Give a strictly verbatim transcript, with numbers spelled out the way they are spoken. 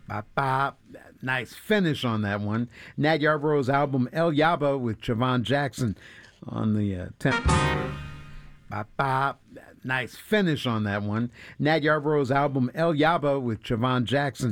Bop, bop. Nice finish on that one. Nat Yarborough's album El Yaba with Javon Jackson on the uh, temp. Bop, bop. Nice finish on that one. Nat Yarborough's album El Yaba with Javon Jackson